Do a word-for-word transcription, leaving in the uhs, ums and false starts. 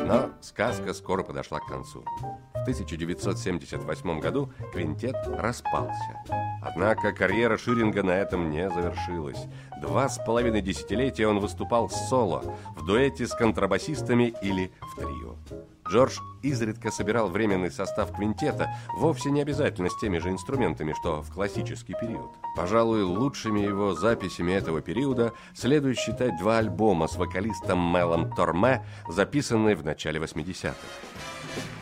Но сказка скоро подошла к концу. В тысяча девятьсот семьдесят восьмом году квинтет распался. Однако карьера Ширинга на этом не завершилась. Два с половиной десятилетия он выступал соло, в дуэте с контрабасистами или в трио. Джордж изредка собирал временный состав квинтета, вовсе не обязательно с теми же инструментами, что в классический период. Пожалуй, лучшими его записями этого периода следует считать два альбома с вокалистом Мелом Торме, записанные в начале восьмидесятых.